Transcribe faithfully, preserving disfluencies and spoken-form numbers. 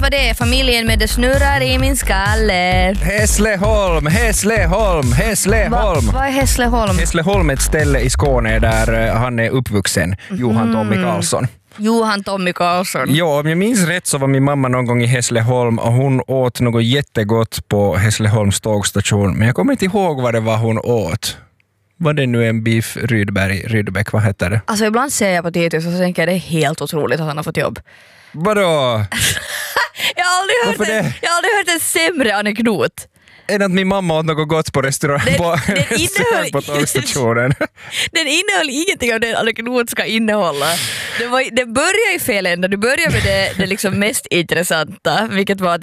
var det. Familjen med det snurrar i min skalle. Hässleholm, Hässleholm, Hässleholm. Va, vad är Hässleholm? Hässleholm är ett ställe i Skåne där uh, han är uppvuxen, Johan Tommy Karlsson. Johan Tommy Karlsson. Ja, om jag minns rätt så var min mamma någon gång i Hässleholm och hon åt något jättegott på Hässleholms tågstation. Men jag kommer inte ihåg vad det var hon åt. Var det nu en beef Rydberg, Rydbeck, vad heter det? Alltså ibland ser jag på Titus och så tänker jag det är helt otroligt att han har fått jobb. Vadå? jag, har aldrig hört Varför en, det? jag har aldrig hört en sämre anekdot. Är det att min mamma åt något gott på restaurang Den- på, den innehöll- på tågstationen? Den innehöll ingenting av det en anekdot ska innehålla. Det, var, det började i fel ända. Du började med det, det liksom mest intressanta, vilket var att